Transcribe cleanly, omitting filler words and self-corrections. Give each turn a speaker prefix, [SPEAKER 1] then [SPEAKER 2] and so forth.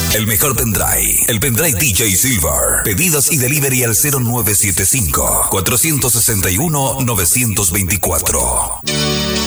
[SPEAKER 1] El mejor pendrive. El pendrive DJ Silver. Pedidos y delivery al 0975 461 924.